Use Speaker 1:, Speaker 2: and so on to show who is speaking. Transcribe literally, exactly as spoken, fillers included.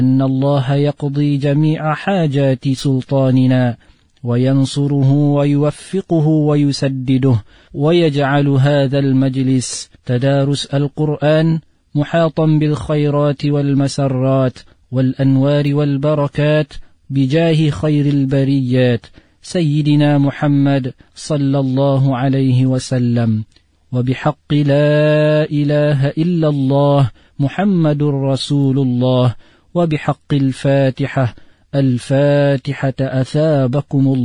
Speaker 1: أن الله يقضي جميع حاجات سلطاننا وينصره ويوفقه ويسدده، ويجعل هذا المجلس تدارس القرآن محاطا بالخيرات والمسرات والأنوار والبركات بجاه خير البريات سيدنا محمد صلى الله عليه وسلم، وبحق لا إله إلا الله محمد رسول الله، وبحق الفاتحة الفاتحة أثابكم الله.